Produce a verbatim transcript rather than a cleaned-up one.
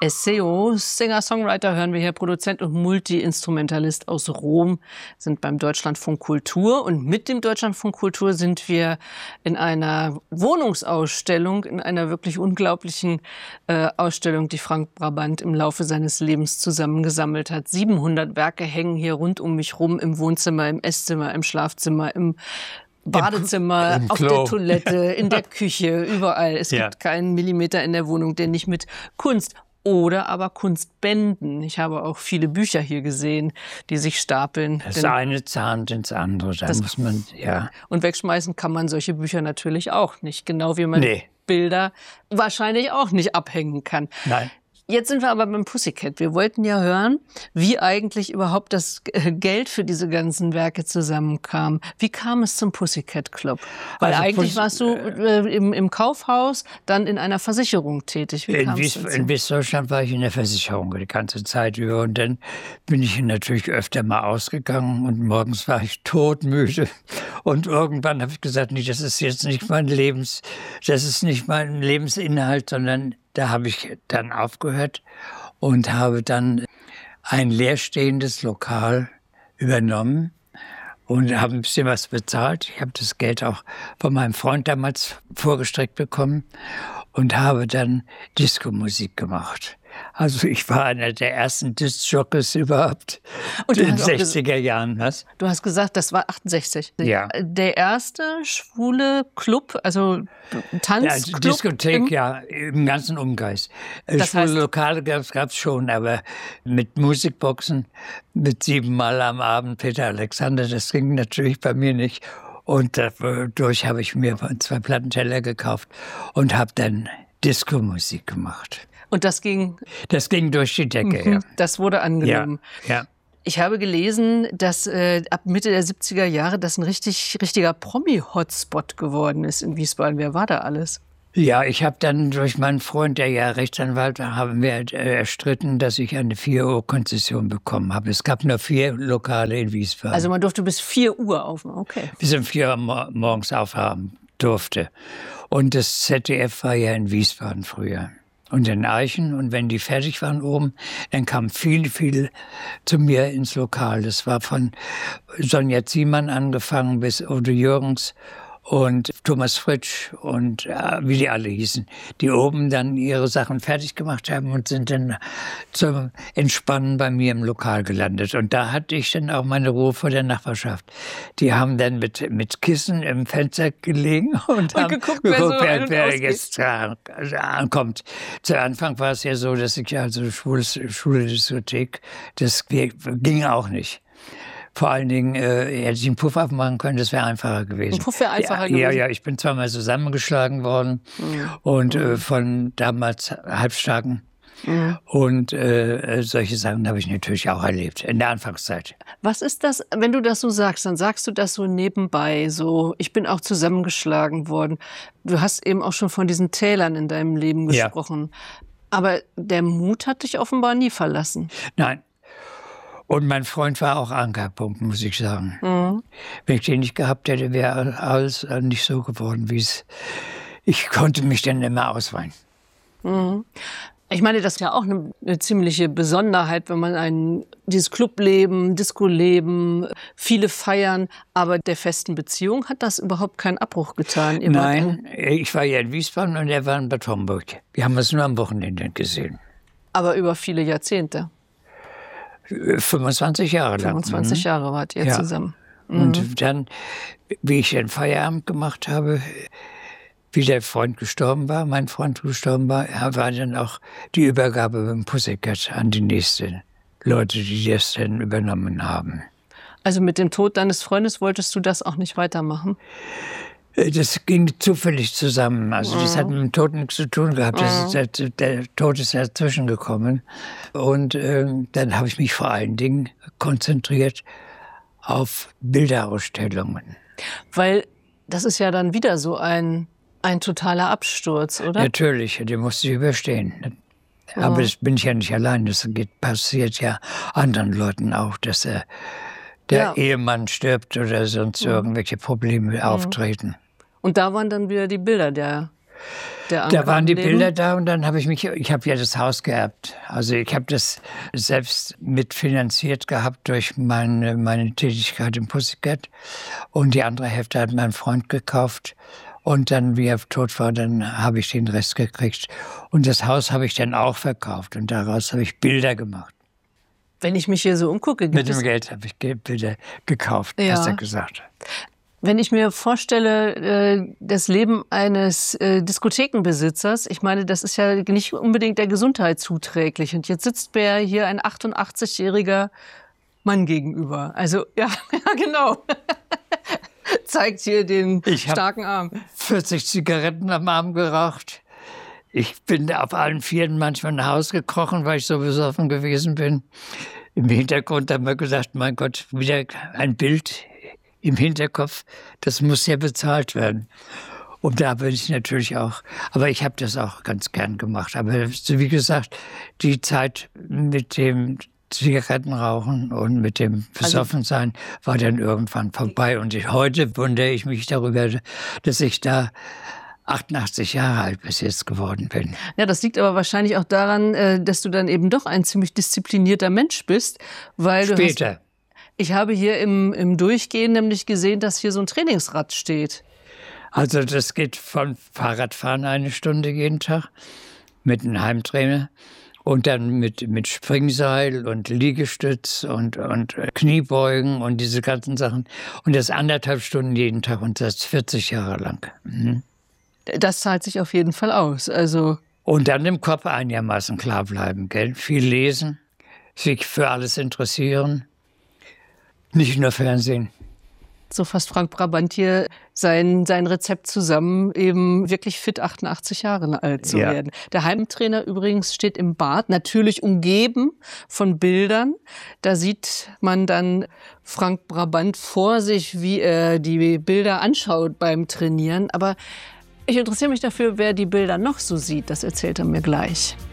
S E O, Singer-Songwriter hören wir hier, Produzent und Multi-Instrumentalist aus Rom, sind beim Deutschlandfunk Kultur. Und mit dem Deutschlandfunk Kultur sind wir in einer Wohnungsausstellung, in einer wirklich unglaublichen äh, Ausstellung, die Frank Brabant im Laufe seines Lebens zusammengesammelt hat. siebenhundert Werke hängen hier rund um mich rum, im Wohnzimmer, im Esszimmer, im Schlafzimmer, im Badezimmer, Im, im auf der Toilette, in der Küche, überall. Es ja. gibt keinen Millimeter in der Wohnung, der nicht mit Kunst oder aber Kunstbänden. Ich habe auch viele Bücher hier gesehen, die sich stapeln. Das eine zahnt ins andere, da muss man, ja. Und wegschmeißen kann man solche Bücher natürlich auch nicht, genau wie man nee. Bilder wahrscheinlich auch nicht abhängen kann. Nein. Jetzt sind wir aber beim Pussycat. Wir wollten ja hören, wie eigentlich überhaupt das Geld für diese ganzen Werke zusammenkam. Wie kam es zum Pussycat Club? Weil also eigentlich Puss warst du äh, im, im Kaufhaus, dann in einer Versicherung tätig. Wie in, Wies in Westdeutschland war ich in der Versicherung die ganze Zeit über. Und dann bin ich natürlich öfter mal ausgegangen und morgens war ich todmüde. Und irgendwann habe ich gesagt, nee, das ist jetzt nicht mein Lebens, das ist nicht mein Lebensinhalt, sondern da habe ich dann aufgehört und habe dann ein leerstehendes Lokal übernommen und habe ein bisschen was bezahlt. Ich habe das Geld auch von meinem Freund damals vorgestreckt bekommen und habe dann Disco-Musik gemacht. Also ich war einer der ersten Disc-Jockeys überhaupt in den sechziger Jahren. Was? Du hast gesagt, das war achtundsechzig. Ja. Der erste schwule Club, also Tanzclub? Ja, Diskothek, im, ja, im ganzen Umkreis. Das schwule heißt, Lokale gab es schon, aber mit Musikboxen, mit siebenmal am Abend Peter Alexander, das ging natürlich bei mir nicht. Und dadurch habe ich mir zwei Plattenteller gekauft und habe dann Disco-Musik gemacht. Und das ging? Das ging durch die Decke, mhm, ja. Das wurde angenommen. Ja, ja. Ich habe gelesen, dass äh, ab Mitte der siebziger Jahre das ein richtig, richtiger Promi-Hotspot geworden ist in Wiesbaden. Wer war da alles? Ja, ich habe dann durch meinen Freund, der ja Rechtsanwalt war, haben wir äh, erstritten, dass ich eine vier Uhr Konzession bekommen habe. Es gab nur vier Lokale in Wiesbaden. Also man durfte bis vier Uhr aufmachen, okay. Bis um vier Uhr mor morgens aufhaben durfte. Und das Z D F war ja in Wiesbaden früher. Und in Eichen. Und wenn die fertig waren oben, dann kam viel, viel zu mir ins Lokal. Das war von Sonja Ziemann angefangen bis Udo Jürgens und Thomas Fritsch und äh, wie die alle hießen, die oben dann ihre Sachen fertig gemacht haben und sind dann zum Entspannen bei mir im Lokal gelandet. Und da hatte ich dann auch meine Ruhe vor der Nachbarschaft. Die haben dann mit, mit Kissen im Fenster gelegen und, und haben geguckt, geguckt, wer, so wer, wer jetzt ankommt. Zu Anfang war es ja so, dass ich also schwules, schwule Diskothek, das ging auch nicht. Vor allen Dingen äh, hätte ich einen Puff aufmachen können, das wäre einfacher gewesen. Ein Puff wäre einfacher ja, gewesen? Ja, ja, ich bin zweimal zusammengeschlagen worden mhm. und äh, von damals Halbstarken. Mhm. Und äh, solche Sachen habe ich natürlich auch erlebt, in der Anfangszeit. Was ist das, wenn du das so sagst, dann sagst du das so nebenbei, so, ich bin auch zusammengeschlagen worden. Du hast eben auch schon von diesen Tälern in deinem Leben gesprochen. Ja. Aber der Mut hat dich offenbar nie verlassen. Nein. Und mein Freund war auch Ankerpunkt, muss ich sagen. Mhm. Wenn ich den nicht gehabt hätte, wäre alles nicht so geworden, wie es. Ich konnte mich dann immer ausweinen. Mhm. Ich meine, das ist ja auch eine, eine ziemliche Besonderheit, wenn man ein, dieses Clubleben, Disco-Leben, viele feiern, aber der festen Beziehung hat das überhaupt keinen Abbruch getan. Ihr Nein, ich war ja in Wiesbaden und er war in Bad Homburg. Wir haben uns nur am Wochenende gesehen. Aber über viele Jahrzehnte? fünfundzwanzig Jahre lang. fünfundzwanzig Jahre wart ihr ja. zusammen. Mhm. Und dann, wie ich den Feierabend gemacht habe, wie der Freund gestorben war, mein Freund gestorben war, war dann auch die Übergabe mit dem Pussycat an die nächsten Leute, die das dann übernommen haben. Also mit dem Tod deines Freundes wolltest du das auch nicht weitermachen? Das ging zufällig zusammen. Also das hat mit dem Tod nichts zu tun gehabt. Das ist, der, der Tod ist dazwischen gekommen. Und ähm, dann habe ich mich vor allen Dingen konzentriert auf Bilderausstellungen. Weil das ist ja dann wieder so ein, ein totaler Absturz, oder? Natürlich, den musste ich überstehen. Aber das bin ich ja nicht allein. Das geht, passiert ja anderen Leuten auch, dass er der ja. Ehemann stirbt oder sonst irgendwelche Probleme mhm. auftreten. Und da waren dann wieder die Bilder der Der Da waren die Leben. Bilder da und dann habe ich mich, ich habe ja das Haus geerbt. Also ich habe das selbst mitfinanziert gehabt durch meine, meine Tätigkeit im Pussycat. Und die andere Hälfte hat mein Freund gekauft. Und dann, wie er tot war, dann habe ich den Rest gekriegt. Und das Haus habe ich dann auch verkauft und daraus habe ich Bilder gemacht. Wenn ich mich hier so umgucke, gibt Mit dem es, Geld habe ich Bilder gekauft, Ja. hast du gesagt. wenn ich mir vorstelle, äh, das Leben eines äh, Diskothekenbesitzers, ich meine, das ist ja nicht unbedingt der Gesundheit zuträglich. Und jetzt sitzt mir hier ein achtundachtzigjähriger Mann gegenüber. Also, ja, ja genau. Zeigt hier den Ich hab starken Arm. vierzig Zigaretten am Arm geraucht. Ich bin auf allen Vieren manchmal nach Hause gekrochen, weil ich so besoffen gewesen bin. Im Hintergrund haben wir gesagt, mein Gott, wieder ein Bild im Hinterkopf, das muss ja bezahlt werden. Und da bin ich natürlich auch, aber ich habe das auch ganz gern gemacht. Aber wie gesagt, die Zeit mit dem Zigarettenrauchen und mit dem Besoffensein war dann irgendwann vorbei. Und ich, heute wundere ich mich darüber, dass ich da achtundachtzig Jahre alt bis jetzt geworden bin. Ja, das liegt aber wahrscheinlich auch daran, äh, dass du dann eben doch ein ziemlich disziplinierter Mensch bist. Weil du Später. Hast, ich habe hier im, im Durchgehen nämlich gesehen, dass hier so ein Trainingsrad steht. Also das geht von Fahrradfahren eine Stunde jeden Tag mit einem Heimtrainer und dann mit, mit Springseil und Liegestütz und, und Kniebeugen und diese ganzen Sachen. Und das anderthalb Stunden jeden Tag und das vierzig Jahre lang. Mhm. Das zahlt sich auf jeden Fall aus. Also Und dann im Kopf einigermaßen klar bleiben, gell? Viel lesen, sich für alles interessieren, nicht nur Fernsehen. so fasst Frank Brabant hier sein, sein Rezept zusammen, eben wirklich fit achtundachtzig Jahre alt zu Ja. werden. Der Heimtrainer übrigens steht im Bad, natürlich umgeben von Bildern. Da sieht man dann Frank Brabant vor sich, wie er die Bilder anschaut beim Trainieren. Aber ich interessiere mich dafür, wer die Bilder noch so sieht. Das erzählt er mir gleich.